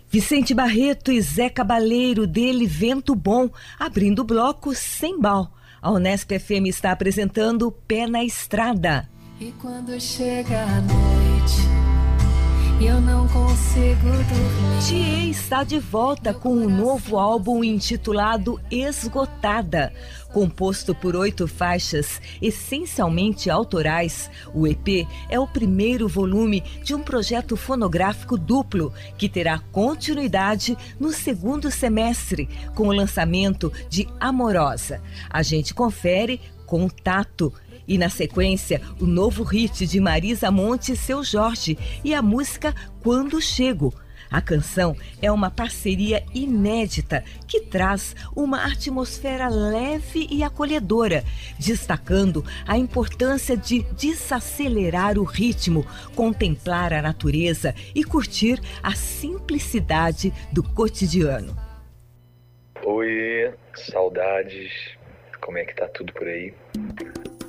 Vicente Barreto e Zé Cabaleiro, dele Vento Bom, abrindo o bloco Sembal. A Unesp FM está apresentando Pé na Estrada. E quando chega a noite, eu não consigo dormir. Thier está de volta com um novo álbum intitulado Esgotada. Composto por 8 faixas, essencialmente autorais, o EP é o primeiro volume de um projeto fonográfico duplo que terá continuidade no segundo semestre, com o lançamento de Amorosa. A gente confere Contato. E na sequência, o novo hit de Marisa Monte e Seu Jorge e a música Quando Chego. A canção é uma parceria inédita que traz uma atmosfera leve e acolhedora, destacando a importância de desacelerar o ritmo, contemplar a natureza e curtir a simplicidade do cotidiano. Oi, saudades, como é que tá tudo por aí?